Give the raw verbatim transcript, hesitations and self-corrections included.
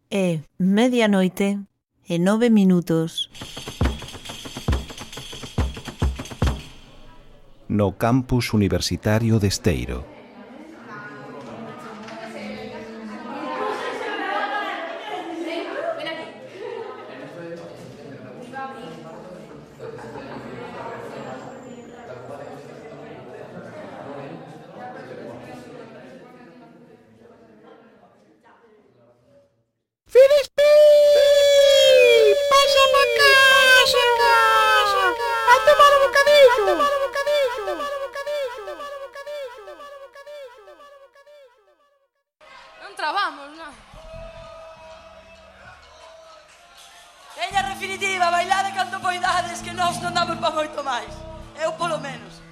É medianoite e nove minutos. No campus universitario de Esteiro. Filispi! Pasa pa casa! A tomar un bocadillo! A tomar un bocadillo! Non trabamos, non? Veña definitiva, bailade canto poidades, que nós non damos pa moito máis. Eu polo menos.